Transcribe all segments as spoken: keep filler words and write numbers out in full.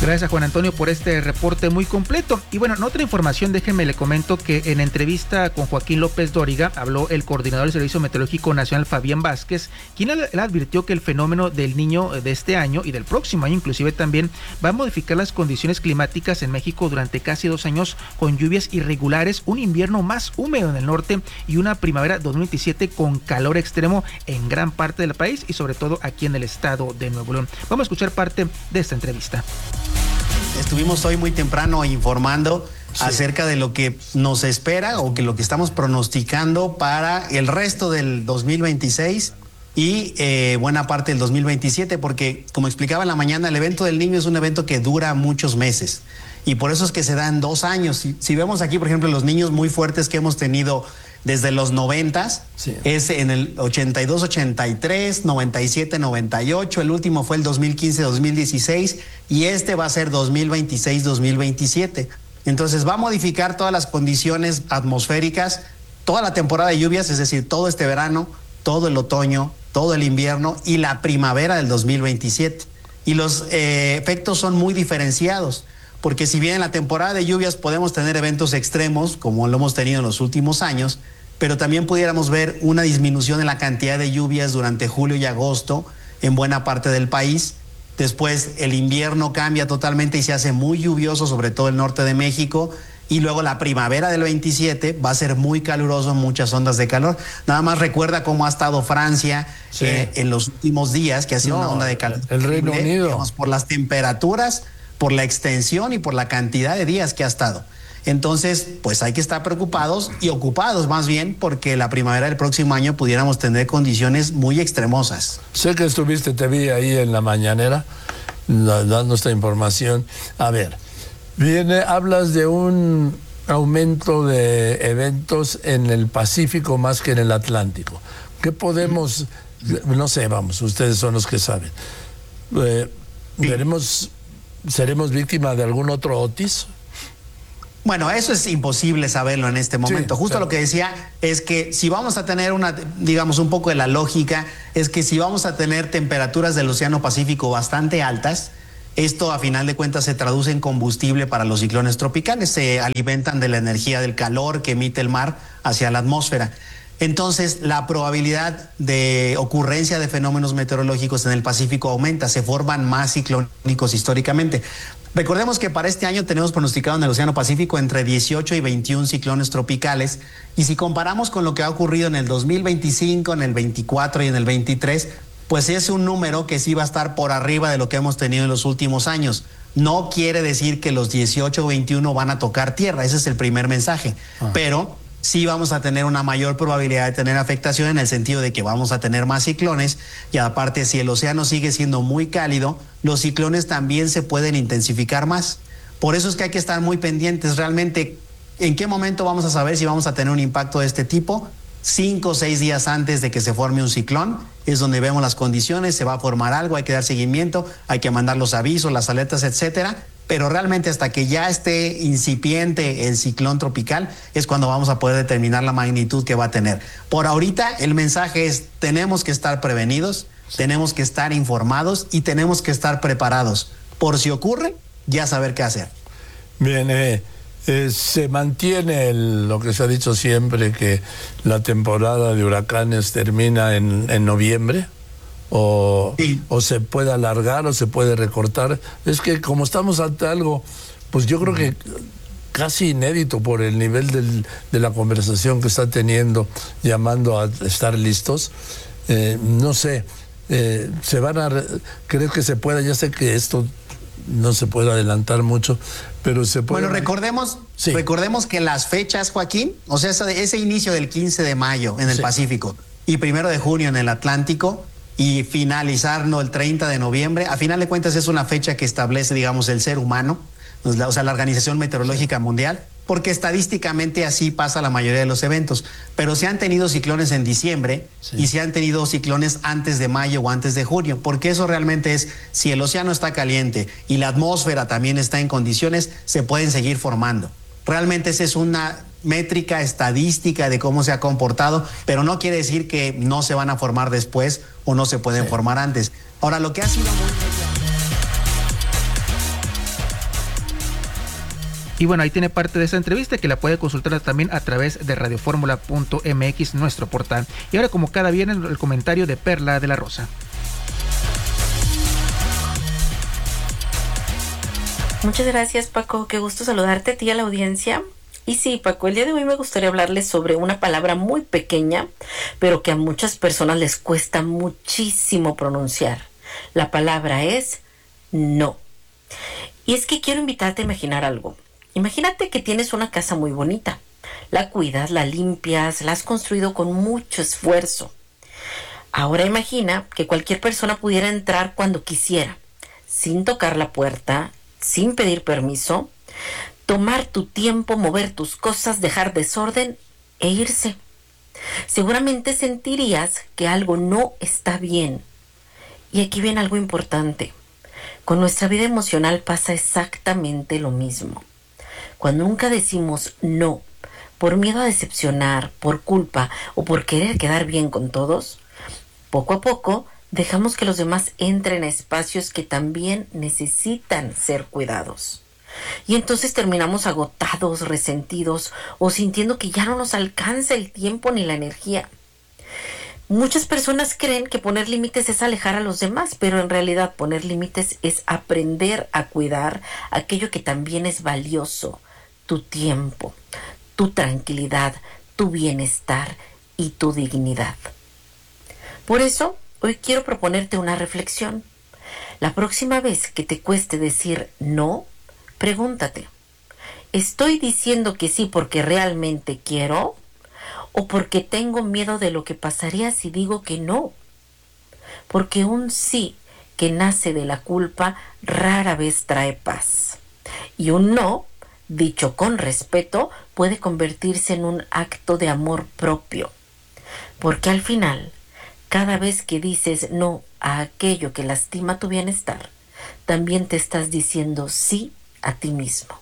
Gracias, Juan Antonio, por este reporte muy completo. Y bueno, en otra información, déjenme le comento que en entrevista con Joaquín López Dóriga habló el coordinador del Servicio Meteorológico Nacional, Fabián Vázquez, quien le advirtió que el fenómeno del Niño de este año y del próximo año inclusive también va a modificar las condiciones climáticas en México durante casi dos años, con lluvias irregulares, un invierno más húmedo en el norte y una primavera dos mil veintisiete con calor extremo en gran parte del país y sobre todo aquí en el estado de Nuevo León. Vamos a escuchar parte de esta entrevista. Estuvimos hoy muy temprano informando sí. acerca de lo que nos espera o que lo que estamos pronosticando para el resto del dos mil veintiséis y eh, buena parte del dos mil veintisiete, porque como explicaba en la mañana, el evento del Niño es un evento que dura muchos meses y por eso es que se da en dos años. Si, si vemos aquí, por ejemplo, los niños muy fuertes que hemos tenido desde los noventas, sí. es en el ochenta y dos, ochenta y tres, noventa y siete, noventa y ocho, el último fue el dos mil quince, dos mil dieciséis y este va a ser dos mil veintiséis, dos mil veintisiete. Entonces va a modificar todas las condiciones atmosféricas, toda la temporada de lluvias, es decir, todo este verano, todo el otoño, todo el invierno y la primavera del dos mil veintisiete. Y los eh, efectos son muy diferenciados, porque si bien en la temporada de lluvias podemos tener eventos extremos, como lo hemos tenido en los últimos años, pero también pudiéramos ver una disminución en la cantidad de lluvias durante julio y agosto en buena parte del país. Después el invierno cambia totalmente y se hace muy lluvioso, sobre todo el norte de México, y luego la primavera del veintisiete va a ser muy caluroso, muchas ondas de calor. Nada más recuerda cómo ha estado Francia sí. eh, en los últimos días, que ha sido no, una onda de calor. El Reino Unido. Digamos, por las temperaturas, por la extensión y por la cantidad de días que ha estado. Entonces, pues hay que estar preocupados y ocupados más bien, porque la primavera del próximo año pudiéramos tener condiciones muy extremosas. Sé que estuviste, te vi ahí en la mañanera dando esta información. A ver, viene, hablas de un aumento de eventos en el Pacífico más que en el Atlántico. ¿Qué podemos, no sé, vamos, ustedes son los que saben. Eh, sí. ¿Veremos, seremos víctimas de algún otro Otis? Bueno, eso es imposible saberlo en este momento. Sí, Justo claro. Lo que decía es que si vamos a tener una, digamos, un poco de la lógica, es que si vamos a tener temperaturas del Océano Pacífico bastante altas, esto a final de cuentas se traduce en combustible para los ciclones tropicales, se alimentan de la energía del calor que emite el mar hacia la atmósfera. Entonces, la probabilidad de ocurrencia de fenómenos meteorológicos en el Pacífico aumenta, se forman más ciclónicos históricamente. Recordemos que para este año tenemos pronosticado en el Océano Pacífico entre dieciocho y veintiún ciclones tropicales, y si comparamos con lo que ha ocurrido en el dos mil veinticinco, en el veinticuatro y en el veintitrés, pues es un número que sí va a estar por arriba de lo que hemos tenido en los últimos años. No quiere decir que los dieciocho o veintiuno van a tocar tierra, ese es el primer mensaje, ah. pero sí vamos a tener una mayor probabilidad de tener afectación en el sentido de que vamos a tener más ciclones, y aparte, si el océano sigue siendo muy cálido, los ciclones también se pueden intensificar más. Por eso es que hay que estar muy pendientes. Realmente, ¿en qué momento vamos a saber si vamos a tener un impacto de este tipo? Cinco o seis días antes de que se forme un ciclón, es donde vemos las condiciones, se va a formar algo, hay que dar seguimiento, hay que mandar los avisos, las alertas, etcétera. Pero realmente hasta que ya esté incipiente el ciclón tropical es cuando vamos a poder determinar la magnitud que va a tener. Por ahorita el mensaje es: tenemos que estar prevenidos, tenemos que estar informados y tenemos que estar preparados. Por si ocurre, ya saber qué hacer. Bien, eh, eh, se mantiene el, lo que se ha dicho siempre, que la temporada de huracanes termina en, en noviembre. O, sí. o se puede alargar o se puede recortar. Es que como estamos ante algo, pues yo creo que casi inédito por el nivel del, de la conversación que está teniendo, llamando a estar listos, eh, no sé, eh, se van a, creo que se pueda, ya sé que esto no se puede adelantar mucho, pero se puede. Bueno, recordemos, sí. recordemos que las fechas, Joaquín, o sea, ese, ese inicio del quince de mayo en el sí. Pacífico y primero de junio en el Atlántico, y finalizarlo el treinta de noviembre, a final de cuentas es una fecha que establece, digamos, el ser humano, o sea, la Organización Meteorológica Mundial, porque estadísticamente así pasa la mayoría de los eventos. Pero se han tenido ciclones en diciembre sí. y se han tenido ciclones antes de mayo o antes de junio, porque eso realmente es, si el océano está caliente y la atmósfera también está en condiciones, se pueden seguir formando. Realmente esa es una métrica estadística de cómo se ha comportado, pero no quiere decir que no se van a formar después o no se pueden sí. formar antes. Ahora, lo que ha sido muy... Y bueno, ahí tiene parte de esa entrevista que la puede consultar también a través de radioformula punto m x, nuestro portal. Y ahora, como cada viernes, el comentario de Perla de la Rosa. Muchas gracias, Paco. Qué gusto saludarte a ti y a la audiencia. Y sí, Paco, el día de hoy me gustaría hablarles sobre una palabra muy pequeña, pero que a muchas personas les cuesta muchísimo pronunciar. La palabra es no. Y es que quiero invitarte a imaginar algo. Imagínate que tienes una casa muy bonita. La cuidas, la limpias, la has construido con mucho esfuerzo. Ahora imagina que cualquier persona pudiera entrar cuando quisiera, sin tocar la puerta, sin pedir permiso, tomar tu tiempo, mover tus cosas, dejar desorden e irse. Seguramente sentirías que algo no está bien. Y aquí viene algo importante. Con nuestra vida emocional pasa exactamente lo mismo. Cuando nunca decimos no, por miedo a decepcionar, por culpa o por querer quedar bien con todos, poco a poco dejamos que los demás entren a espacios que también necesitan ser cuidados. Y entonces terminamos agotados, resentidos o sintiendo que ya no nos alcanza el tiempo ni la energía. Muchas personas creen que poner límites es alejar a los demás, pero en realidad poner límites es aprender a cuidar aquello que también es valioso, tu tiempo, tu tranquilidad, tu bienestar y tu dignidad. Por eso, hoy quiero proponerte una reflexión. La próxima vez que te cueste decir no, pregúntate, ¿estoy diciendo que sí porque realmente quiero o porque tengo miedo de lo que pasaría si digo que no? Porque un sí que nace de la culpa rara vez trae paz. Y un no, dicho con respeto, puede convertirse en un acto de amor propio. Porque al final, cada vez que dices no a aquello que lastima tu bienestar, también te estás diciendo sí a ti mismo.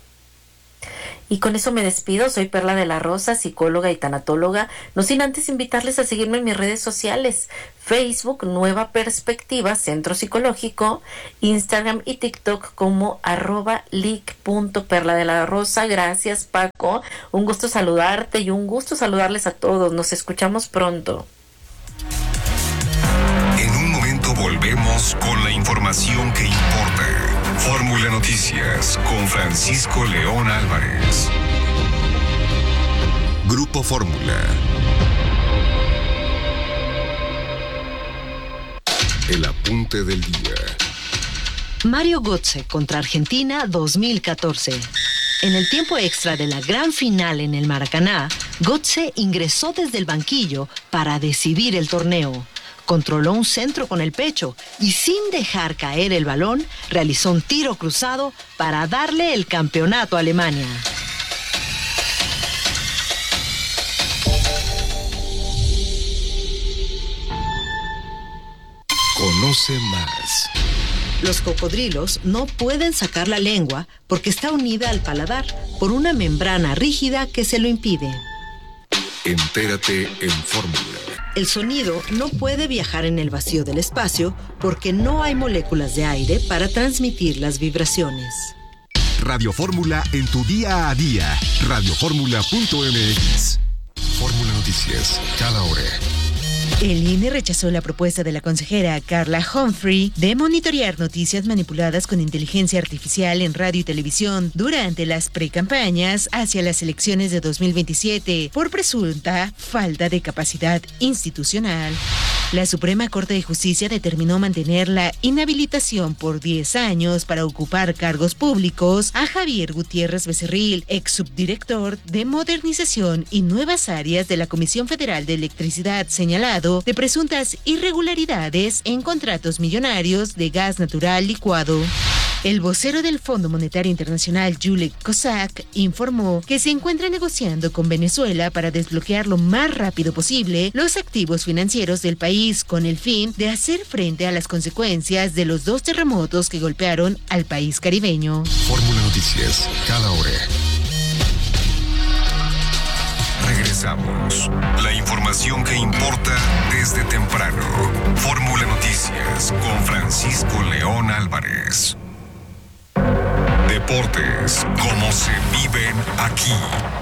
Y con eso me despido. Soy Perla de la Rosa, psicóloga y tanatóloga. No sin antes invitarles a seguirme en mis redes sociales. Facebook, Nueva Perspectiva, Centro Psicológico. Instagram y TikTok como arroba lic punto perla de la rosa. Gracias, Paco. Un gusto saludarte y un gusto saludarles a todos. Nos escuchamos pronto. En un momento volvemos con la información que importa. Fórmula Noticias con Francisco León Álvarez. Grupo Fórmula. El apunte del día. Mario Götze contra Argentina dos mil catorce. En el tiempo extra de la gran final en el Maracaná, Götze ingresó desde el banquillo para decidir el torneo. Controló un centro con el pecho y sin dejar caer el balón, realizó un tiro cruzado para darle el campeonato a Alemania. Conoce más. Los cocodrilos no pueden sacar la lengua porque está unida al paladar por una membrana rígida que se lo impide. Entérate en Fórmula. El sonido no puede viajar en el vacío del espacio porque no hay moléculas de aire para transmitir las vibraciones. Radio Fórmula en tu día a día. radioformula punto m x. Fórmula Noticias, cada hora. El I N E rechazó la propuesta de la consejera Carla Humphrey de monitorear noticias manipuladas con inteligencia artificial en radio y televisión durante las precampañas hacia las elecciones de dos mil veintisiete por presunta falta de capacidad institucional. La Suprema Corte de Justicia determinó mantener la inhabilitación por diez años para ocupar cargos públicos a Javier Gutiérrez Becerril, ex subdirector de Modernización y Nuevas Áreas de la Comisión Federal de Electricidad, señalado de presuntas irregularidades en contratos millonarios de gas natural licuado. El vocero del Fondo Monetario Internacional, Julek Kozak, informó que se encuentra negociando con Venezuela para desbloquear lo más rápido posible los activos financieros del país con el fin de hacer frente a las consecuencias de los dos terremotos que golpearon al país caribeño. Fórmula Noticias, cada hora. Regresamos. La información que importa desde temprano. Fórmula Noticias con Francisco León Álvarez. Deportes. deportes, como se viven aquí.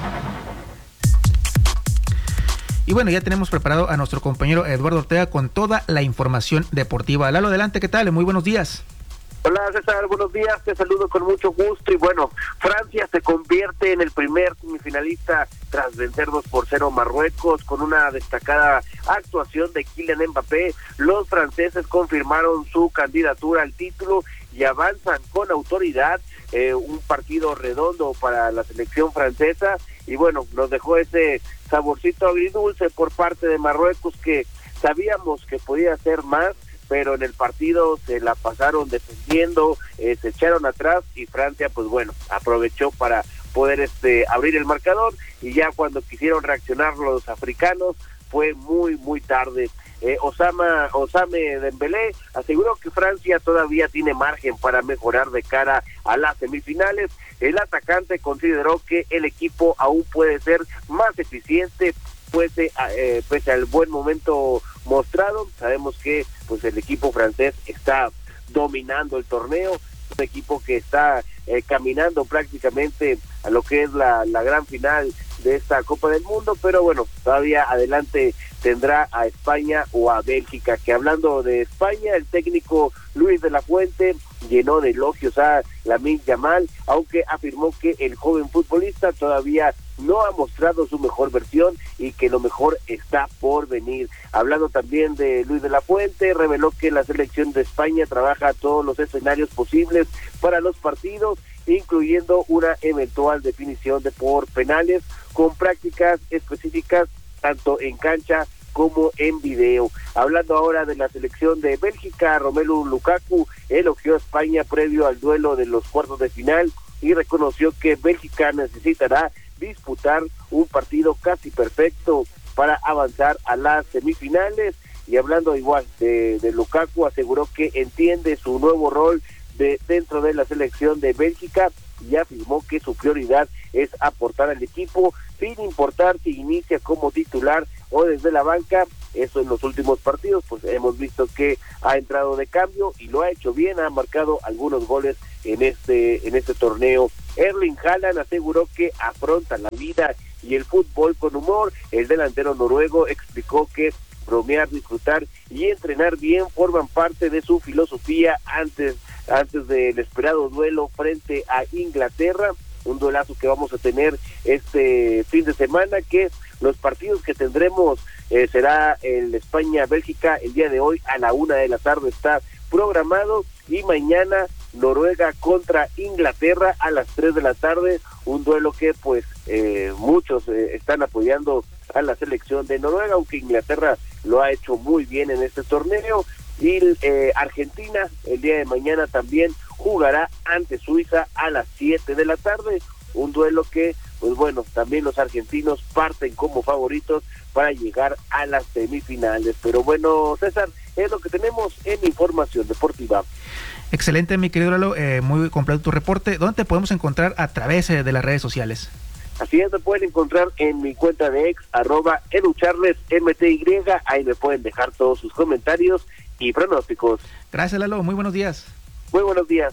Y bueno, ya tenemos preparado a nuestro compañero Eduardo Ortega con toda la información deportiva. Lalo, adelante, ¿qué tal? Muy buenos días. Hola César, buenos días, te saludo con mucho gusto y bueno, Francia se convierte en el primer semifinalista tras vencer dos por cero a Marruecos con una destacada actuación de Kylian Mbappé. Los franceses confirmaron su candidatura al título y avanzan con autoridad, eh, un partido redondo para la selección francesa y bueno, nos dejó ese saborcito agridulce por parte de Marruecos que sabíamos que podía hacer más, pero en el partido se la pasaron defendiendo, eh, se echaron atrás y Francia, pues bueno, aprovechó para poder este abrir el marcador y ya cuando quisieron reaccionar los africanos fue muy, muy tarde. Eh, Osama, Osame Dembélé aseguró que Francia todavía tiene margen para mejorar de cara a las semifinales. El atacante consideró que el equipo aún puede ser más eficiente, pese, a, eh, pese al buen momento mostrado. Sabemos que pues el equipo francés está dominando el torneo, un equipo que está eh, caminando prácticamente a lo que es la, la gran final de esta Copa del Mundo, pero bueno, todavía adelante tendrá a España o a Bélgica, que hablando de España, el técnico Luis de la Fuente llenó de elogios a Lamine Yamal, aunque afirmó que el joven futbolista todavía no ha mostrado su mejor versión y que lo mejor está por venir. Hablando también de Luis de la Fuente, reveló que la selección de España trabaja todos los escenarios posibles para los partidos, incluyendo una eventual definición de por penales, con prácticas específicas tanto en cancha como en video. Hablando ahora de la selección de Bélgica, Romelu Lukaku elogió a España previo al duelo de los cuartos de final y reconoció que Bélgica necesitará disputar un partido casi perfecto para avanzar a las semifinales. Y hablando igual de, de Lukaku, aseguró que entiende su nuevo rol de dentro de la selección de Bélgica y afirmó que su prioridad es aportar al equipo sin importar si inicia como titular o desde la banca. Eso en los últimos partidos pues hemos visto que ha entrado de cambio y lo ha hecho bien, ha marcado algunos goles en este en este torneo. Erling Haaland aseguró que afronta la vida y el fútbol con humor. El delantero noruego explicó que bromear, disfrutar y entrenar bien forman parte de su filosofía antes antes del esperado duelo frente a Inglaterra, un duelazo que vamos a tener este fin de semana, que los partidos que tendremos eh, será el España-Bélgica el día de hoy a la una de la tarde está programado, y mañana Noruega contra Inglaterra a las tres de la tarde, un duelo que pues eh, muchos eh, están apoyando a la selección de Noruega, aunque Inglaterra lo ha hecho muy bien en este torneo. Y eh, Argentina el día de mañana también jugará ante Suiza a las siete de la tarde, un duelo que, pues bueno, también los argentinos parten como favoritos para llegar a las semifinales. Pero bueno, César, es lo que tenemos en información deportiva. Excelente, mi querido Lalo, eh, muy completo tu reporte. ¿Dónde te podemos encontrar a través eh, de las redes sociales? Así es, me pueden encontrar en mi cuenta de ex, arroba educharlesmty, ahí me pueden dejar todos sus comentarios y pronósticos. Gracias, Lalo, muy buenos días. Muy buenos días.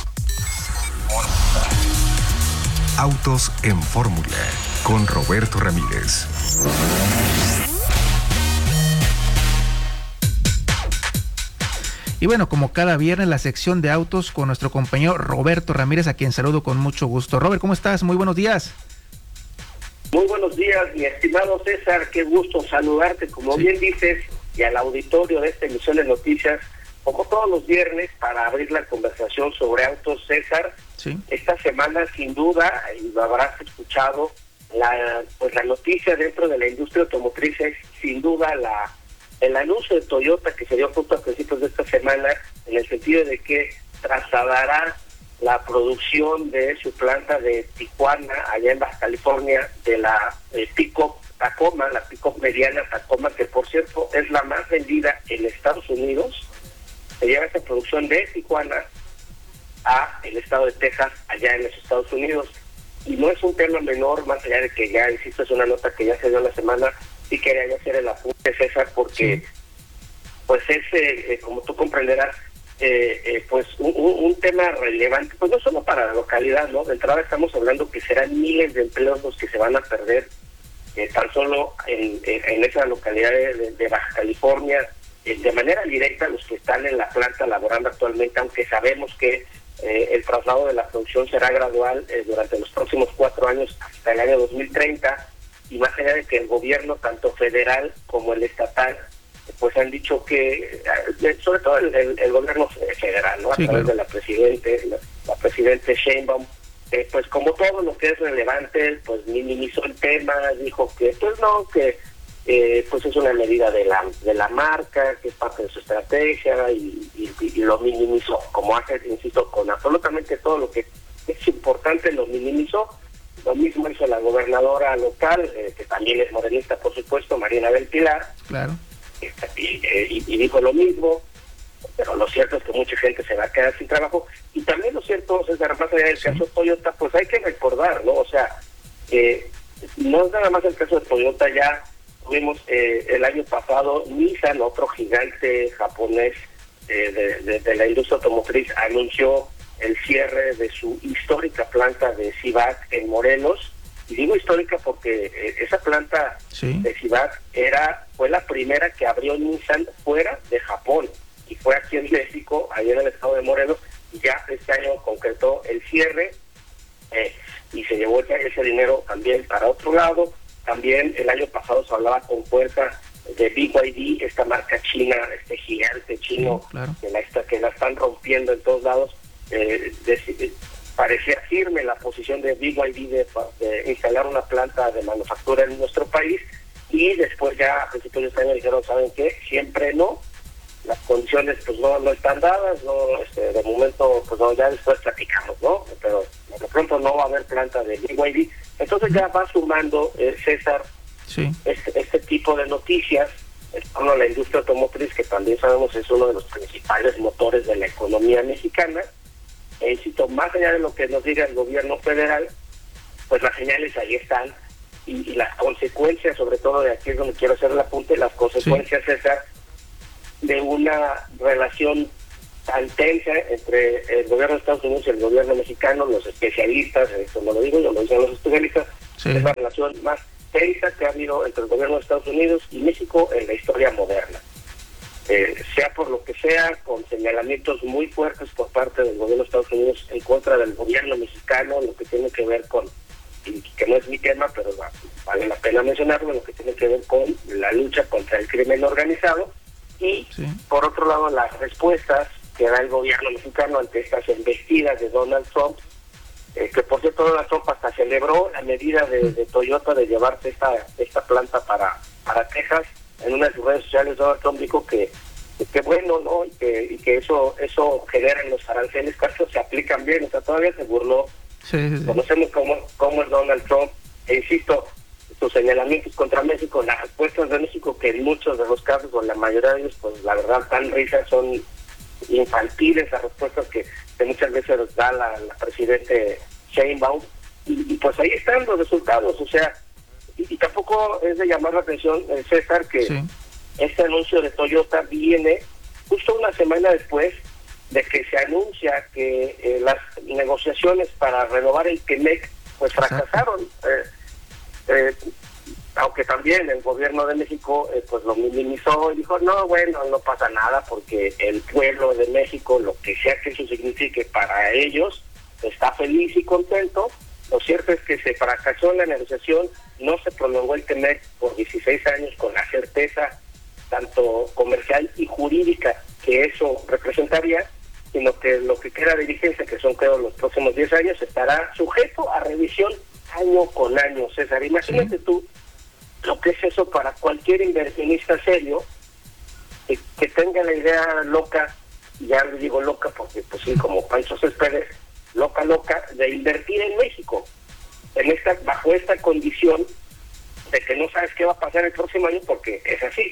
Autos en Fórmula, con Roberto Ramírez. Y bueno, como cada viernes, la sección de autos con nuestro compañero Roberto Ramírez, a quien saludo con mucho gusto. Robert, ¿cómo estás? Muy buenos días. Muy buenos días, mi estimado César, qué gusto saludarte, como sí. bien dices, y al auditorio de esta emisión de noticias, como todos los viernes, para abrir la conversación sobre autos, César. Sí. Esta semana, sin duda, y lo habrás escuchado, la pues la noticia dentro de la industria automotriz es, sin duda, la el anuncio de Toyota que se dio justo a principios de esta semana, en el sentido de que trasladará la producción de su planta de Tijuana, allá en Baja California, de la eh, pick-up Tacoma, la pick-up mediana Tacoma, que por cierto es la más vendida en Estados Unidos. Se lleva esa producción de Tijuana a el estado de Texas, allá en los Estados Unidos. Y no es un tema menor, más allá de que ya, insisto, es una nota que ya se dio la semana. Sí quería yo hacer el apunte, César, porque sí. pues es, eh, como tú comprenderás, eh, eh, pues un, un tema relevante, pues no solo para la localidad, ¿no? De entrada estamos hablando que serán miles de empleos los que se van a perder eh, tan solo en, en, en esa localidad de, de Baja California, eh, de manera directa los que están en la planta laborando actualmente, aunque sabemos que eh, el traslado de la producción será gradual eh, durante los próximos cuatro años hasta el año dos mil treinta, y más allá de que el gobierno, tanto federal como el estatal, pues han dicho que, sobre todo el, el, el gobierno federal, ¿no? A sí, través claro. de la presidente, la, la presidente Sheinbaum, eh, pues como todo lo que es relevante, pues minimizó el tema, dijo que, pues no, que eh, pues es una medida de la de la marca, que es parte de su estrategia, y, y, y lo minimizó, como hace, insisto, con absolutamente todo lo que es importante, lo minimizó. Lo mismo hizo la gobernadora local, eh, que también es morenista, por supuesto, Marina del Pilar. Claro. Y, y, y dijo lo mismo, pero lo cierto es que mucha gente se va a quedar sin trabajo. Y también lo cierto, César, más allá del sí. caso Toyota, pues hay que recordar, ¿no? O sea, eh, no es nada más el caso de Toyota, ya tuvimos eh, el año pasado Nissan, otro gigante japonés eh, de, de, de la industria automotriz, anunció el cierre de su histórica planta de Civac en Morelos. Y digo histórica porque eh, esa planta sí. de Civac era, fue la primera que abrió Nissan fuera de Japón, y fue aquí en México, ahí en el estado de Morelos, y ya este año concretó el cierre, eh, y se llevó ese dinero también para otro lado. También el año pasado se hablaba con fuerza de B Y D, esta marca china, este gigante chino, sí, claro. que, la, que la están rompiendo en todos lados. Eh, de, de, parecía firme la posición de B Y D de, de instalar una planta de manufactura en nuestro país, y después ya a principios de este año dijeron, ¿saben qué? Siempre no, las condiciones pues no no están dadas, no este, de momento pues no, ya después platicamos, ¿no? Pero de pronto no va a haber planta de B Y D. Entonces ya va sumando, eh, César, sí. este, este tipo de noticias en torno a la industria automotriz, que también sabemos es uno de los principales motores de la economía mexicana. E insisto, más allá de lo que nos diga el gobierno federal, pues las señales ahí están, y, y las consecuencias, sobre todo de aquí es donde quiero hacer el apunte, las consecuencias sí. esas de una relación tan tensa entre el gobierno de Estados Unidos y el gobierno mexicano. Los especialistas, esto no lo digo yo, lo dicen los especialistas, sí. es la relación más tensa que ha habido entre el gobierno de Estados Unidos y México en la historia moderna. Eh, sea por lo que sea, con señalamientos muy fuertes por parte del gobierno de Estados Unidos en contra del gobierno mexicano, lo que tiene que ver con, y que no es mi tema, pero vale la pena mencionarlo, lo que tiene que ver con la lucha contra el crimen organizado, y sí. por otro lado las respuestas que da el gobierno mexicano ante estas embestidas de Donald Trump, eh, que por cierto Donald Trump hasta celebró la medida de, de Toyota de llevarse esta esta planta para, para Texas. En una de sus redes sociales Donald Trump dijo que que bueno, ¿no? Y que, y que eso eso genera en los aranceles, que se aplican bien. O sea, todavía se burló. Sí, sí, sí. Conocemos cómo, cómo es Donald Trump. E insisto, sus señalamientos contra México, las respuestas de México, que en muchos de los casos, o en la mayoría de ellos, pues la verdad, tan risas, son infantiles las respuestas que, que muchas veces da la, la presidente Sheinbaum. Y, y pues ahí están los resultados. O sea, y, y tampoco es de llamar la atención, eh, César, que sí. este anuncio de Toyota viene justo una semana después de que se anuncia que eh, las negociaciones para renovar el T-MEC pues fracasaron, eh, eh, aunque también el gobierno de México eh, pues lo minimizó y dijo, no, bueno, no pasa nada porque el pueblo de México, lo que sea que eso signifique para ellos, está feliz y contento. Lo cierto es que se fracasó en la negociación, no se prolongó el T-MEC por dieciséis años con la certeza tanto comercial y jurídica que eso representaría, sino que lo que queda de vigencia, que son creo los próximos diez años, estará sujeto a revisión año con año, César. Imagínate sí. tú lo que es eso para cualquier inversionista serio, que, que tenga la idea loca, ya le digo loca porque pues sí, como Pancho Céspedes, loca, loca, de invertir en México, en esta bajo esta condición de que no sabes qué va a pasar el próximo año, porque es así.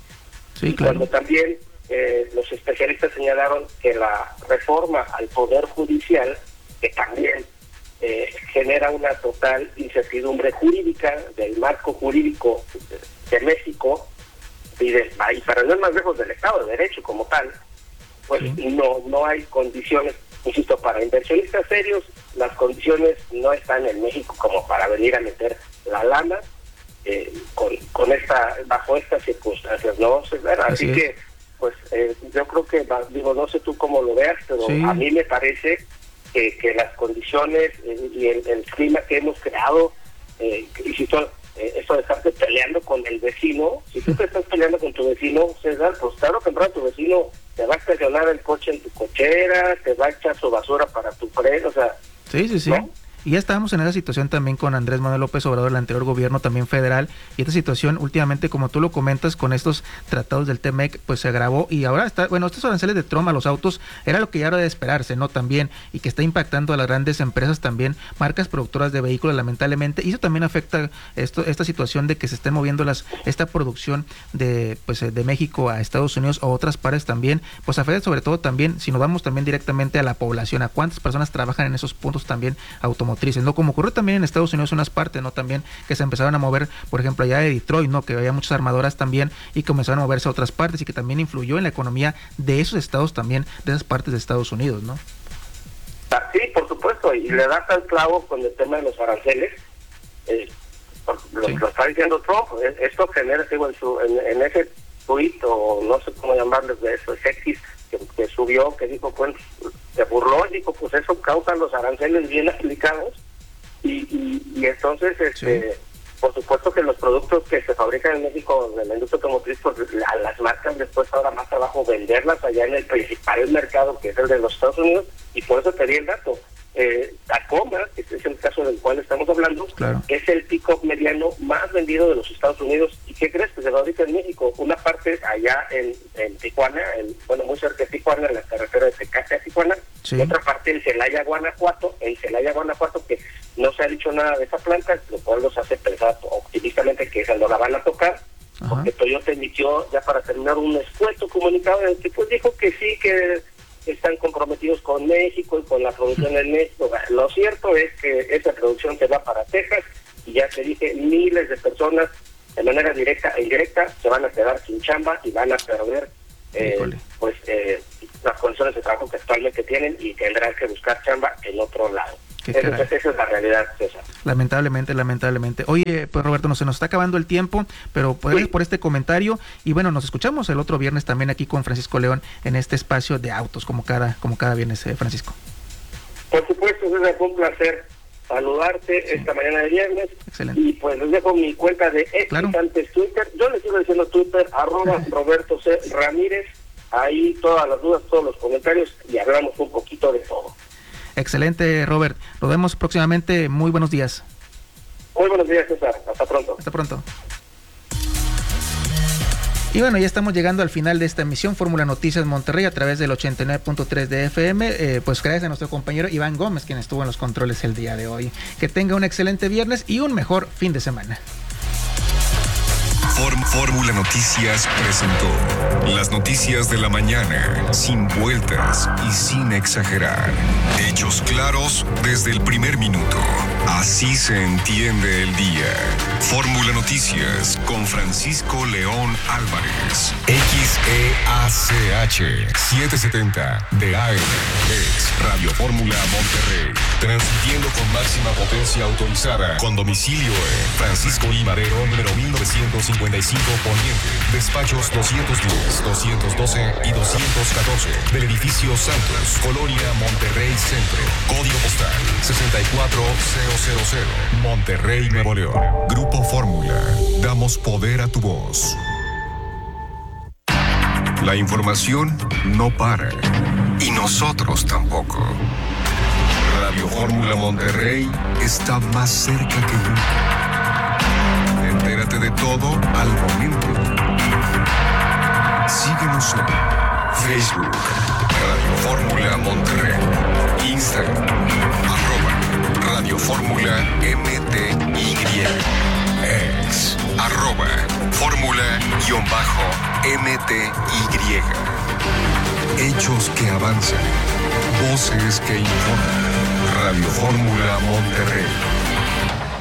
Sí, claro. Cuando también eh, los especialistas señalaron que la reforma al Poder Judicial, que también eh, genera una total incertidumbre jurídica del marco jurídico de, de México, y, de, y para no ir más lejos del Estado de Derecho como tal, pues sí. no no hay condiciones, insisto, para inversionistas serios, las condiciones no están en México como para venir a meter la lana eh, con con esta bajo estas circunstancias, ¿no? Así, Así que, pues eh, yo creo que, digo, no sé tú cómo lo veas, pero sí. a mí me parece que, que las condiciones eh, y el, el clima que hemos creado, eh, insisto, eh, eso de estarte peleando con el vecino, si tú te estás peleando con tu vecino, César, pues tarde o temprano tu vecino te va a estacionar el coche en tu cochera, te va a echar su basura para tu freno, o sea... Sí, sí, sí. ¿no? Y ya estábamos en esa situación también con Andrés Manuel López Obrador, el anterior gobierno también federal, y esta situación últimamente, como tú lo comentas, con estos tratados del T M E C, pues se agravó, y ahora está, bueno, estos aranceles de Trump a los autos era lo que ya era de esperarse, ¿no? También, y que está impactando a las grandes empresas también, marcas productoras de vehículos, lamentablemente, y eso también afecta esto, esta situación de que se estén moviendo las, esta producción de, pues, de México a Estados Unidos o otras partes también, pues afecta sobre todo también, si nos vamos también directamente a la población, a cuántas personas trabajan en esos puntos también automotrices, ¿no? Como ocurrió también en Estados Unidos unas partes, ¿no? También que se empezaron a mover, por ejemplo, allá de Detroit, ¿no? Que había muchas armadoras también y comenzaron a moverse a otras partes y que también influyó en la economía de esos estados también, de esas partes de Estados Unidos, ¿no? Sí, por supuesto, y le das al clavo con el tema de los aranceles, eh, lo, sí. lo está diciendo Trump, esto genera, digo, en, su, en, en ese tuit, o no sé cómo llamarles de eso, es X, que, que subió, que dijo, pues, se burló y dijo, pues eso causa los aranceles bien aplicados, y, y, y entonces, este, sí. por supuesto que los productos que se fabrican en México, de la industria automotriz, pues a las marcas después ahora más trabajo venderlas allá en el principal mercado, que es el de los Estados Unidos, y por eso te di el dato. Eh, Tacoma, que es el caso del cual estamos hablando, claro. es el pick-up mediano más vendido de los Estados Unidos. ¿Y qué crees? Que se fabrica en México. Una parte allá en, en Tijuana, en, bueno, muy cerca de Tijuana, en la carretera de Tecate a Tijuana, sí. y otra parte en Celaya, Guanajuato, en Celaya, Guanajuato, que no se ha dicho nada de esa planta, lo cual los hace pensar optimistamente que esa no la van a tocar, Ajá. porque Toyota emitió, ya para terminar, un escueto comunicado en el que pues dijo que sí, que están comprometidos con México y con la producción en México. Lo cierto es que esa producción se va para Texas y ya te dije, miles de personas de manera directa e indirecta se van a quedar sin chamba y van a perder eh, pues eh, las condiciones de trabajo que actualmente tienen y tendrán que buscar chamba en otro lado. Esa, esa es la realidad, César. Lamentablemente, lamentablemente. Oye, pues Roberto, no se nos está acabando el tiempo, pero pues, gracias por este comentario y bueno, nos escuchamos el otro viernes también aquí con Francisco León en este espacio de autos, como cada como cada viernes, eh, Francisco. Por supuesto, César, fue un placer saludarte sí. esta mañana de viernes. Excelente. Y pues les dejo mi cuenta de ex claro. antes Twitter. Yo les sigo diciendo Twitter, arroba Roberto C. Ramírez. Ahí todas las dudas, todos los comentarios y hablamos un poquito de todo. Excelente, Robert. Nos vemos próximamente. Muy buenos días. Muy buenos días, César. Hasta pronto. Hasta pronto. Y bueno, ya estamos llegando al final de esta emisión Fórmula Noticias Monterrey a través del ochenta y nueve punto tres de F M. Eh, pues gracias a nuestro compañero Iván Gómez, quien estuvo en los controles el día de hoy. Que tenga un excelente viernes y un mejor fin de semana. Fórmula Noticias presentó las noticias de la mañana, sin vueltas y sin exagerar. Hechos claros desde el primer minuto. Así se entiende el día. Fórmula Noticias con Francisco León Álvarez. X E A C H setecientos setenta de A M. Es Radio Fórmula Monterrey. Transmitiendo con máxima potencia autorizada. Con domicilio en Francisco I. Madero, número mil novecientos cincuenta y cinco Poniente. Despachos doscientos diez, doscientos doce y doscientos catorce. Del edificio Santos, Colonia Monterrey Centro. Código postal sesenta y cuatro mil cero. Monterrey, Nuevo León. Grupo Fórmula. Damos poder a tu voz. La información no para. Y nosotros tampoco. Radio Fórmula Monterrey está más cerca que nunca. Entérate de todo al momento. Síguenos en Facebook, Radio Fórmula Monterrey, Instagram, arroba Radio Fórmula M T Y, ex, arroba Fórmula guión bajo M T Y. Hechos que avanzan, voces que informan. Radio Fórmula Monterrey.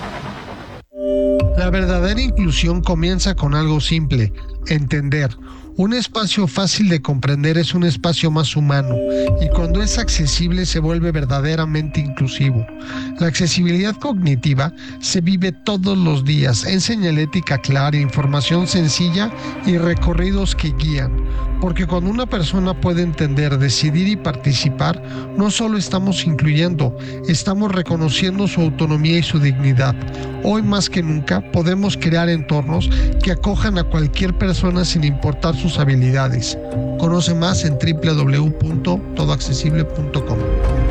La verdadera inclusión comienza con algo simple: entender. Un espacio fácil de comprender es un espacio más humano, y cuando es accesible se vuelve verdaderamente inclusivo. La accesibilidad cognitiva se vive todos los días en señalética clara, información sencilla y recorridos que guían. Porque cuando una persona puede entender, decidir y participar, no solo estamos incluyendo, estamos reconociendo su autonomía y su dignidad. Hoy más que nunca podemos crear entornos que acojan a cualquier persona sin importar sus habilidades. Conoce más en doble u doble u doble u punto todo accesible punto com.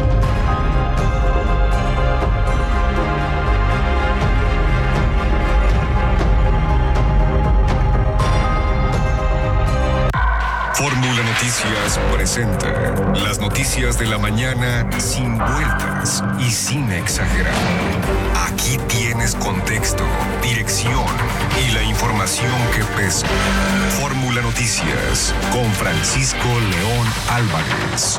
Fórmula Noticias presenta las noticias de la mañana sin vueltas y sin exagerar. Aquí tienes contexto, dirección y la información que pesa. Fórmula Noticias con Francisco León Álvarez.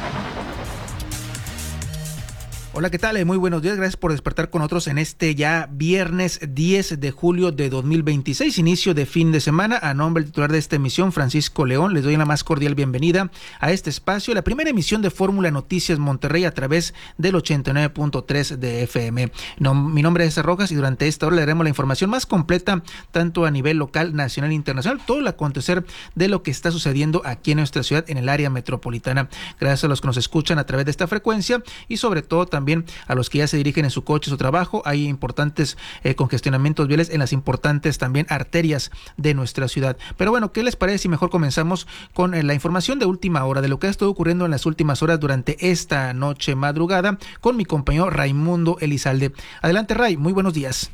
Hola, ¿qué tal? Muy buenos días, gracias por despertar con nosotros en este ya viernes diez de julio de dos mil veintiséis, inicio de fin de semana. A nombre del titular de esta emisión, Francisco León, les doy la más cordial bienvenida a este espacio, la primera emisión de Fórmula Noticias Monterrey a través del ochenta y nueve punto tres de F M. No, mi nombre es César Rojas y durante esta hora le daremos la información más completa, tanto a nivel local, nacional e internacional, todo el acontecer de lo que está sucediendo aquí en nuestra ciudad, en el área metropolitana. Gracias a los que nos escuchan a través de esta frecuencia y sobre todo también a los que ya se dirigen en su coche, su trabajo. Hay importantes eh, congestionamientos viales en las importantes también arterias de nuestra ciudad. Pero bueno, ¿qué les parece si mejor comenzamos con eh, la información de última hora, de lo que ha estado ocurriendo en las últimas horas durante esta noche madrugada con mi compañero Raimundo Elizalde? Adelante, Ray, muy buenos días.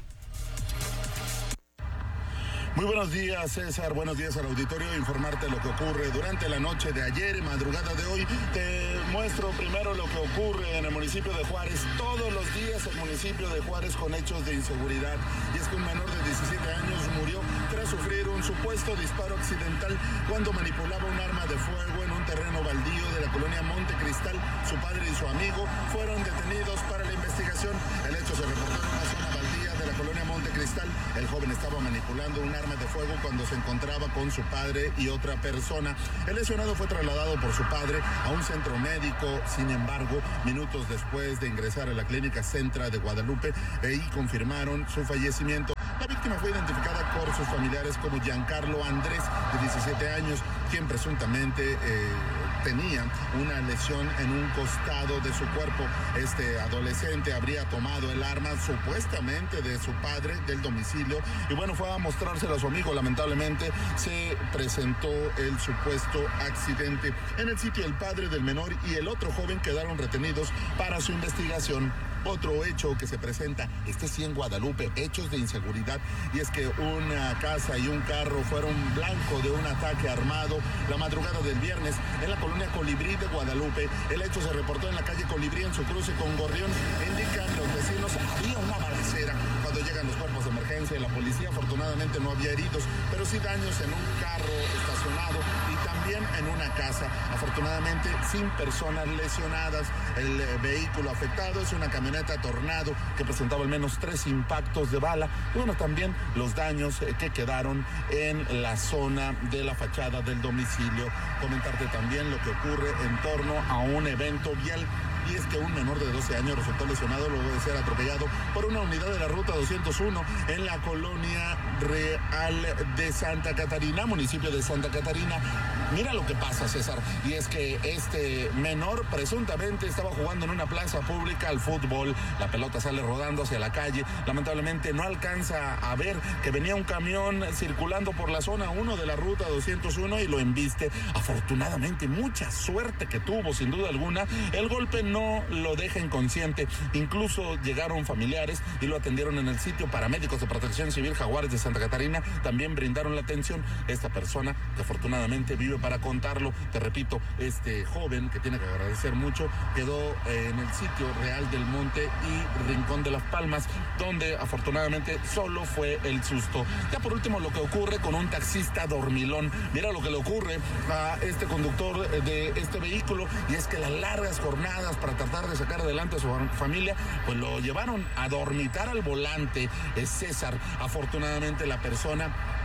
Muy buenos días, César. Buenos días al auditorio. Informarte lo que ocurre durante la noche de ayer y madrugada de hoy. Te muestro primero lo que ocurre en el municipio de Juárez. Todos los días el municipio de Juárez con hechos de inseguridad. Y es que un menor de diecisiete años murió tras sufrir un supuesto disparo accidental cuando manipulaba un arma de fuego en un terreno baldío de la colonia Monte Cristal. Su padre y su amigo fueron detenidos para la investigación. El hecho se reportó en una zona baldía de la colonia Monte Cristal. El joven estaba manipulando un arma de fuego cuando se encontraba con su padre y otra persona. El lesionado fue trasladado por su padre a un centro médico. Sin embargo, minutos después de ingresar a la clínica Centra de Guadalupe, y confirmaron su fallecimiento. La víctima fue identificada por sus familiares como Giancarlo Andrés, de diecisiete años, quien presuntamente eh, tenía una lesión en un costado de su cuerpo. Este adolescente habría tomado el arma supuestamente de su padre del domicilio y bueno, fue a mostrárselo a su amigo. Lamentablemente se presentó el supuesto accidente. En el sitio el padre del menor y el otro joven quedaron retenidos para su investigación. Otro hecho que se presenta, este sí en Guadalupe, hechos de inseguridad, y es que una casa y un carro fueron blanco de un ataque armado la madrugada del viernes en la colonia Colibrí de Guadalupe. El hecho se reportó en la calle Colibrí en su cruce con Gorrión. Indican los vecinos, había una balacera. Cuando llegan los cuerpos de emergencia y la policía, afortunadamente no había heridos, pero sí daños en un carro estacionado y también en una casa. Afortunadamente sin personas lesionadas. El eh, vehículo afectado es una camioneta Tornado que presentaba al menos tres impactos de bala. Y bueno, también los daños eh, que quedaron en la zona de la fachada del domicilio. Comentarte también lo que ocurre en torno a un evento vial. Y es que un menor de doce años resultó lesionado luego de ser atropellado por una unidad de la ruta doscientos uno en la colonia Real de Santa Catarina, municipio de Santa Catarina. Mira lo que pasa, César, y es que este menor presuntamente estaba jugando en una plaza pública al fútbol. La pelota sale rodando hacia la calle. Lamentablemente no alcanza a ver que venía un camión circulando por la zona uno de la ruta doscientos uno y lo embiste. Afortunadamente, mucha suerte que tuvo, sin duda alguna. El golpe no lo deja inconsciente. Incluso llegaron familiares y lo atendieron en el sitio. Paramédicos de Protección Civil Jaguares de Santa Catarina también brindaron la atención. Esta persona que afortunadamente vive para contarlo, te repito, este joven que tiene que agradecer mucho, quedó en el sitio Real del Monte y Rincón de las Palmas, donde afortunadamente solo fue el susto. Ya por último, lo que ocurre con un taxista dormilón. Mira lo que le ocurre a este conductor de este vehículo, y es que las largas jornadas para tratar de sacar adelante a su familia, pues lo llevaron a dormitar al volante. Es César. Afortunadamente la persona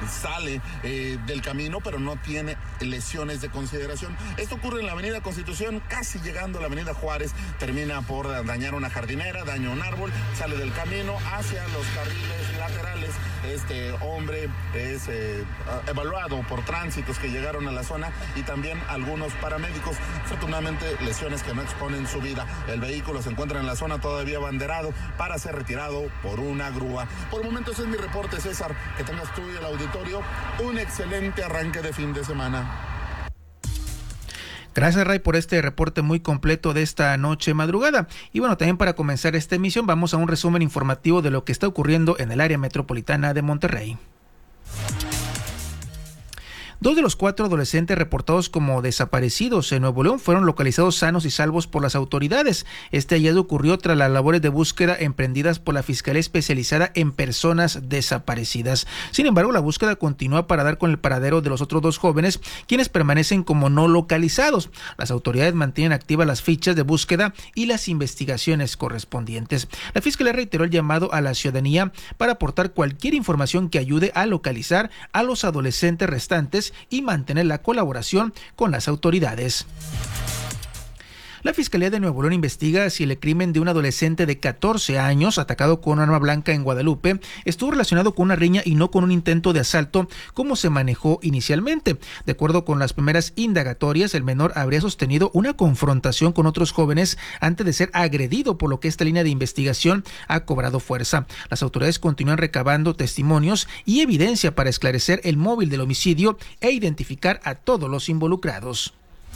sale eh, del camino, pero no tiene lesiones de consideración. Esto ocurre en la avenida Constitución, casi llegando a la avenida Juárez, termina por dañar una jardinera, daña un árbol, sale del camino hacia los carriles laterales. Este hombre es eh, evaluado por tránsitos que llegaron a la zona y también algunos paramédicos. Afortunadamente, lesiones que no exponen su vida. El vehículo se encuentra en la zona todavía abanderado para ser retirado por una grúa. Por el momento ese es mi reporte, César. Que tengas tú y el auditorio un excelente arranque de fin de semana. Gracias, Ray, por este reporte muy completo de esta noche madrugada. Y bueno, también para comenzar esta emisión vamos a un resumen informativo de lo que está ocurriendo en el área metropolitana de Monterrey. Dos de los cuatro adolescentes reportados como desaparecidos en Nuevo León fueron localizados sanos y salvos por las autoridades. Este hallazgo ocurrió tras las labores de búsqueda emprendidas por la Fiscalía Especializada en Personas Desaparecidas. Sin embargo, la búsqueda continúa para dar con el paradero de los otros dos jóvenes, quienes permanecen como no localizados. Las autoridades mantienen activas las fichas de búsqueda y las investigaciones correspondientes. La Fiscalía reiteró el llamado a la ciudadanía para aportar cualquier información que ayude a localizar a los adolescentes restantes y mantener la colaboración con las autoridades. La Fiscalía de Nuevo León investiga si el crimen de un adolescente de catorce años atacado con un arma blanca en Guadalupe estuvo relacionado con una riña y no con un intento de asalto como se manejó inicialmente. De acuerdo con las primeras indagatorias, el menor habría sostenido una confrontación con otros jóvenes antes de ser agredido, por lo que esta línea de investigación ha cobrado fuerza. Las autoridades continúan recabando testimonios y evidencia para esclarecer el móvil del homicidio e identificar a todos los involucrados.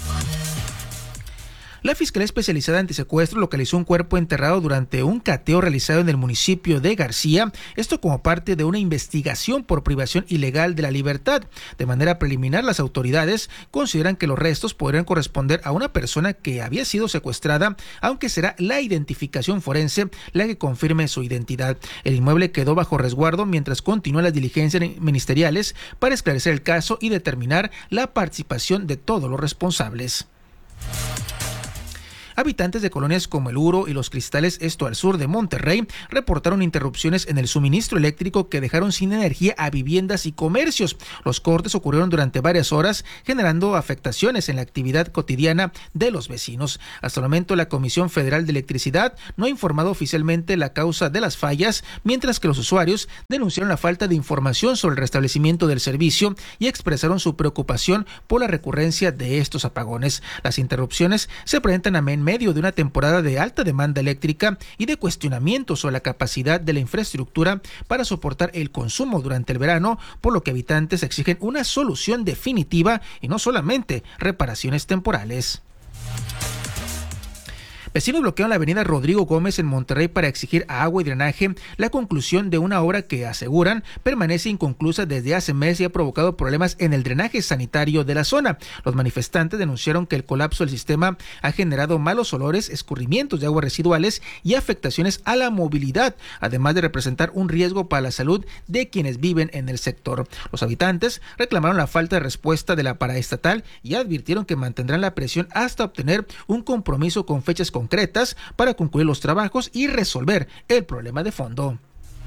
La Fiscalía Especializada Antisecuestro localizó un cuerpo enterrado durante un cateo realizado en el municipio de García, esto como parte de una investigación por privación ilegal de la libertad. De manera preliminar, las autoridades consideran que los restos podrían corresponder a una persona que había sido secuestrada, aunque será la identificación forense la que confirme su identidad. El inmueble quedó bajo resguardo mientras continúan las diligencias ministeriales para esclarecer el caso y determinar la participación de todos los responsables. Habitantes de colonias como El Uro y Los Cristales, esto al sur de Monterrey, reportaron interrupciones en el suministro eléctrico que dejaron sin energía a viviendas y comercios. Los cortes ocurrieron durante varias horas, generando afectaciones en la actividad cotidiana de los vecinos. Hasta el momento, la Comisión Federal de Electricidad no ha informado oficialmente la causa de las fallas, mientras que los usuarios denunciaron la falta de información sobre el restablecimiento del servicio y expresaron su preocupación por la recurrencia de estos apagones. Las interrupciones se presentan a en medio de una temporada de alta demanda eléctrica y de cuestionamientos sobre la capacidad de la infraestructura para soportar el consumo durante el verano, por lo que habitantes exigen una solución definitiva y no solamente reparaciones temporales. Vecinos bloquearon la avenida Rodrigo Gómez en Monterrey para exigir a Agua y Drenaje la conclusión de una obra que aseguran permanece inconclusa desde hace meses y ha provocado problemas en el drenaje sanitario de la zona. Los manifestantes denunciaron que el colapso del sistema ha generado malos olores, escurrimientos de aguas residuales y afectaciones a la movilidad, además de representar un riesgo para la salud de quienes viven en el sector. Los habitantes reclamaron la falta de respuesta de la paraestatal y advirtieron que mantendrán la presión hasta obtener un compromiso con fechas concretas concretas para concluir los trabajos y resolver el problema de fondo.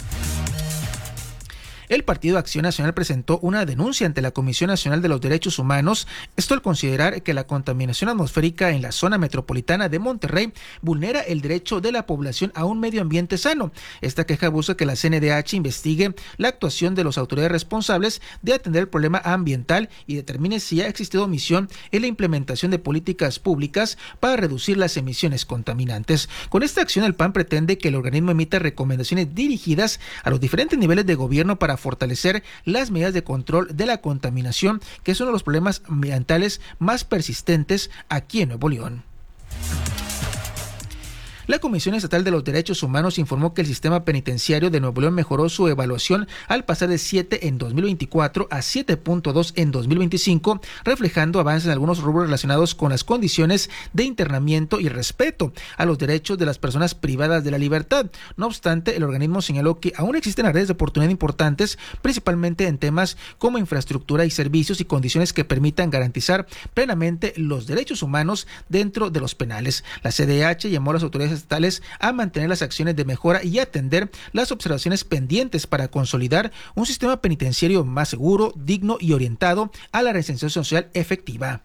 El Partido Acción Nacional presentó una denuncia ante la Comisión Nacional de los Derechos Humanos, esto al considerar que la contaminación atmosférica en la zona metropolitana de Monterrey vulnera el derecho de la población a un medio ambiente sano. Esta queja busca que la C N D H investigue la actuación de las autoridades responsables de atender el problema ambiental y determine si ha existido omisión en la implementación de políticas públicas para reducir las emisiones contaminantes. Con esta acción, el P A N pretende que el organismo emita recomendaciones dirigidas a los diferentes niveles de gobierno para fortalecer las medidas de control de la contaminación, que es uno de los problemas ambientales más persistentes aquí en Nuevo León. La Comisión Estatal de los Derechos Humanos informó que el sistema penitenciario de Nuevo León mejoró su evaluación al pasar de siete en dos mil veinticuatro a siete punto dos en dos mil veinticinco, reflejando avances en algunos rubros relacionados con las condiciones de internamiento y respeto a los derechos de las personas privadas de la libertad. No obstante, el organismo señaló que aún existen áreas de oportunidad importantes, principalmente en temas como infraestructura y servicios y condiciones que permitan garantizar plenamente los derechos humanos dentro de los penales. La C D H llamó a las autoridades estatales a mantener las acciones de mejora y atender las observaciones pendientes para consolidar un sistema penitenciario más seguro, digno y orientado a la reinserción social efectiva.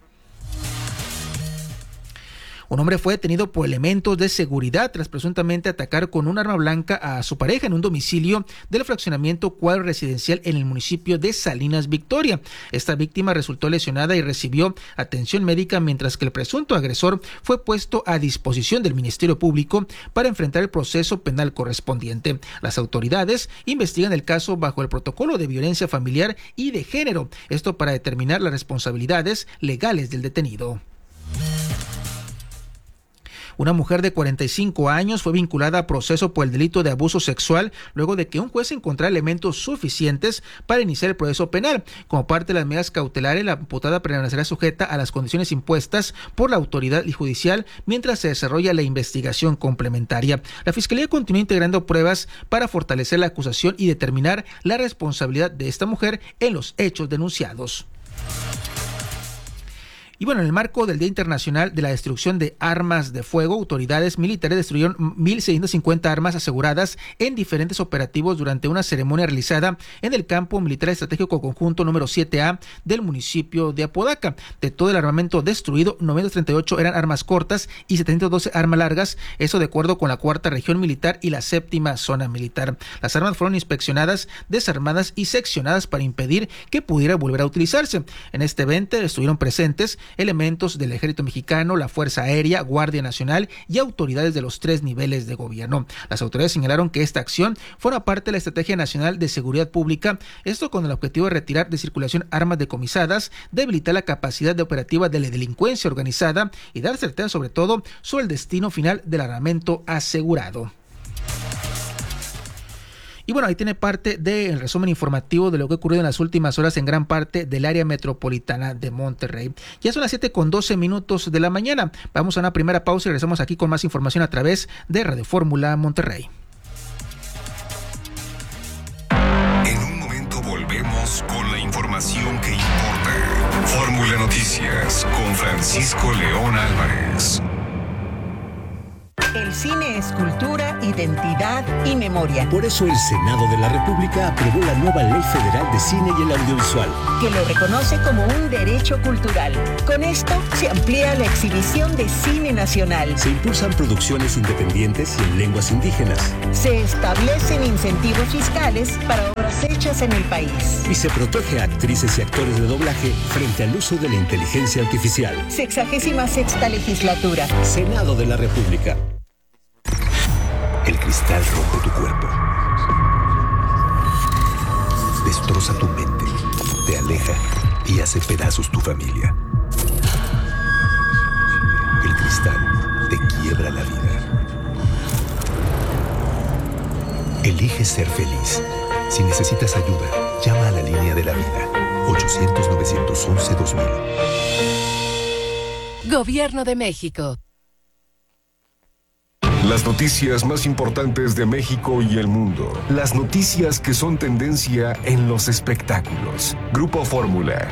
Un hombre fue detenido por elementos de seguridad tras presuntamente atacar con un arma blanca a su pareja en un domicilio del fraccionamiento Cuadro Residencial en el municipio de Salinas, Victoria. Esta víctima resultó lesionada y recibió atención médica, mientras que el presunto agresor fue puesto a disposición del Ministerio Público para enfrentar el proceso penal correspondiente. Las autoridades investigan el caso bajo el protocolo de violencia familiar y de género, esto para determinar las responsabilidades legales del detenido. Una mujer de cuarenta y cinco años fue vinculada a proceso por el delito de abuso sexual luego de que un juez encontrara elementos suficientes para iniciar el proceso penal. Como parte de las medidas cautelares, la imputada permanecerá sujeta a las condiciones impuestas por la autoridad judicial mientras se desarrolla la investigación complementaria. La Fiscalía continúa integrando pruebas para fortalecer la acusación y determinar la responsabilidad de esta mujer en los hechos denunciados. Y bueno, en el marco del Día Internacional de la Destrucción de Armas de Fuego, autoridades militares destruyeron mil seiscientas cincuenta armas aseguradas en diferentes operativos durante una ceremonia realizada en el Campo Militar Estratégico Conjunto número siete A del municipio de Apodaca. De todo el armamento destruido, novecientas treinta y ocho eran armas cortas y setecientas doce armas largas, eso de acuerdo con la cuarta región militar y la séptima zona militar. Las armas fueron inspeccionadas, desarmadas y seccionadas para impedir que pudiera volver a utilizarse. En este evento estuvieron presentes elementos del Ejército Mexicano, la Fuerza Aérea, Guardia Nacional y autoridades de los tres niveles de gobierno. Las autoridades señalaron que esta acción forma parte de la Estrategia Nacional de Seguridad Pública, esto con el objetivo de retirar de circulación armas decomisadas, debilitar la capacidad de operativa de la delincuencia organizada y dar certeza sobre todo sobre el destino final del armamento asegurado. Y bueno, ahí tiene parte del resumen informativo de lo que ha ocurrido en las últimas horas en gran parte del área metropolitana de Monterrey. Ya son las siete con doce minutos de la mañana. Vamos a una primera pausa y regresamos aquí con más información a través de Radio Fórmula Monterrey. En un momento volvemos con la información que importa. Fórmula Noticias con Francisco León Álvarez. El cine es cultura, identidad y memoria. Por eso el Senado de la República aprobó la nueva Ley Federal de Cine y el Audiovisual, que lo reconoce como un derecho cultural. Con esto se amplía la exhibición de cine nacional. Se impulsan producciones independientes y en lenguas indígenas. Se establecen incentivos fiscales para obras hechas en el país. Y se protege a actrices y actores de doblaje frente al uso de la inteligencia artificial. Sexagésima sexta legislatura. Senado de la República. El cristal rompe tu cuerpo, destroza tu mente, te aleja y hace pedazos tu familia. El cristal te quiebra la vida. Elige ser feliz. Si necesitas ayuda, llama a la línea de la vida. ochocientos, novecientos once, dos mil. Gobierno de México. Las noticias más importantes de México y el mundo. Las noticias que son tendencia en los espectáculos. Grupo Fórmula.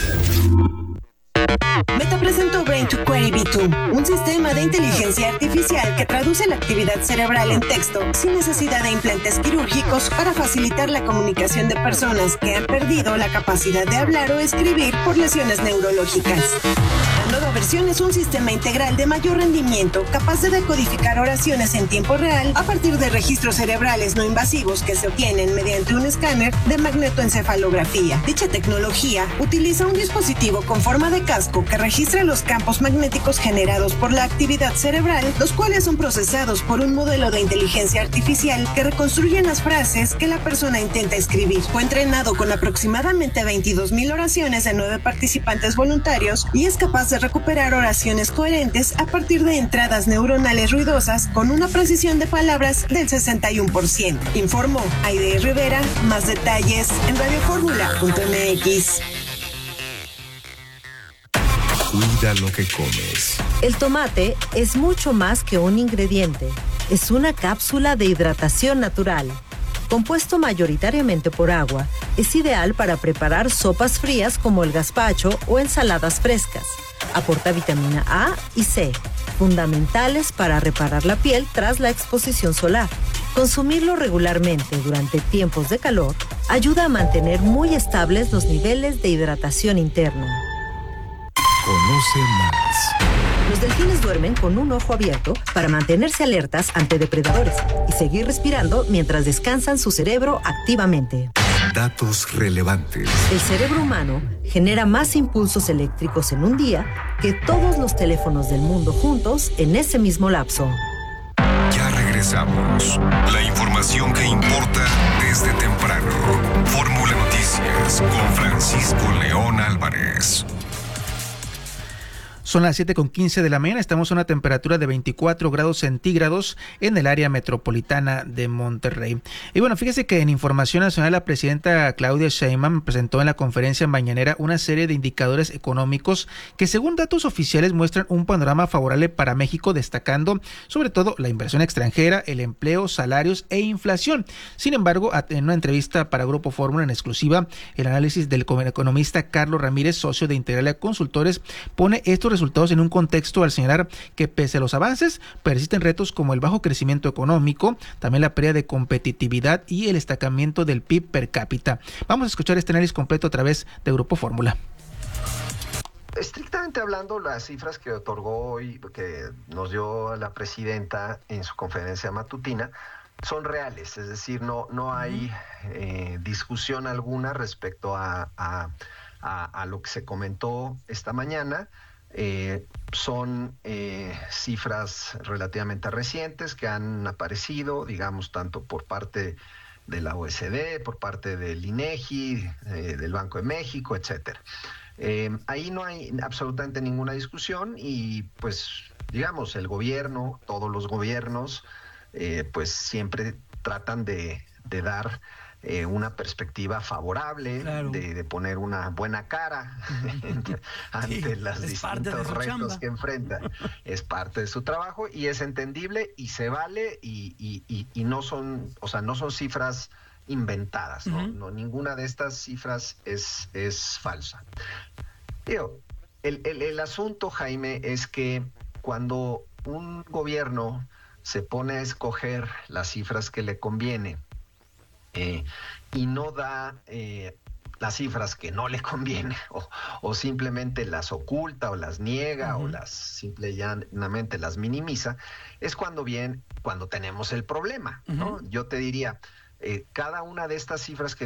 Meta presentó Brain to Query B dos, un sistema de inteligencia artificial que traduce la actividad cerebral en texto sin necesidad de implantes quirúrgicos para facilitar la comunicación de personas que han perdido la capacidad de hablar o escribir por lesiones neurológicas. La nueva versión es un sistema integral de mayor rendimiento capaz de decodificar oraciones en tiempo real a partir de registros cerebrales no invasivos que se obtienen mediante un escáner de magnetoencefalografía. Dicha tecnología utiliza un dispositivo con forma de casco que registra los campos magnéticos generados por la actividad cerebral, los cuales son procesados por un modelo de inteligencia artificial que reconstruyen las frases que la persona intenta escribir. Fue entrenado con aproximadamente veintidós mil oraciones de nueve participantes voluntarios y es capaz de recuperar oraciones coherentes a partir de entradas neuronales ruidosas con una precisión de palabras del sesenta y uno por ciento. Informó Aide Rivera. Más detalles en radio fórmula punto m x. Cuida lo que comes. El tomate es mucho más que un ingrediente. Es una cápsula de hidratación natural. Compuesto mayoritariamente por agua, es ideal para preparar sopas frías como el gazpacho o ensaladas frescas. Aporta vitamina A y C, fundamentales para reparar la piel tras la exposición solar. Consumirlo regularmente durante tiempos de calor ayuda a mantener muy estables los niveles de hidratación interna. Conoce más. Los delfines duermen con un ojo abierto para mantenerse alertas ante depredadores y seguir respirando mientras descansan su cerebro activamente. Datos relevantes. El cerebro humano genera más impulsos eléctricos en un día que todos los teléfonos del mundo juntos en ese mismo lapso. Ya regresamos. La información que importa desde temprano. Fórmula Noticias con Francisco León Álvarez. Son las siete con quince de la mañana, estamos a una temperatura de veinticuatro grados centígrados en el área metropolitana de Monterrey. Y bueno, fíjese que en Información Nacional la presidenta Claudia Sheinbaum presentó en la conferencia mañanera una serie de indicadores económicos que según datos oficiales muestran un panorama favorable para México, destacando sobre todo la inversión extranjera, el empleo, salarios e inflación. Sin embargo, en una entrevista para Grupo Fórmula en exclusiva, el análisis del economista Carlos Ramírez, socio de Integralia Consultores, pone estos resultados en un contexto al señalar que pese a los avances persisten retos como el bajo crecimiento económico, también la pérdida de competitividad y el estancamiento del P I B per cápita. Vamos a escuchar este análisis completo a través de Grupo Fórmula. Estrictamente hablando, las cifras que otorgó hoy, que nos dio la presidenta en su conferencia matutina, son reales, es decir, no, no hay eh, discusión alguna respecto a, a, a, a lo que se comentó esta mañana. Eh, son eh, cifras relativamente recientes que han aparecido, digamos, tanto por parte de la O E C D, por parte del INEGI, eh, del Banco de México, etcétera. Eh, ahí no hay absolutamente ninguna discusión y, pues, digamos, el gobierno, todos los gobiernos, eh, pues siempre tratan de, de dar Eh, una perspectiva favorable, claro. de, de poner una buena cara ante sí, los distintos retos chamba. que enfrenta. Es parte de su trabajo y es entendible y se vale y, y, y, y no son, o sea, no son cifras inventadas, ¿no? Uh-huh. No, ninguna de estas cifras es, es falsa. Digo, el, el, el asunto, Jaime, es que cuando un gobierno se pone a escoger las cifras que le conviene, Eh, y no da eh, las cifras que no le conviene o, o simplemente las oculta o las niega uh-huh. o las simple y llanamente las minimiza, es cuando bien, cuando tenemos el problema, ¿no? Uh-huh. Yo te diría, eh, cada una de estas cifras que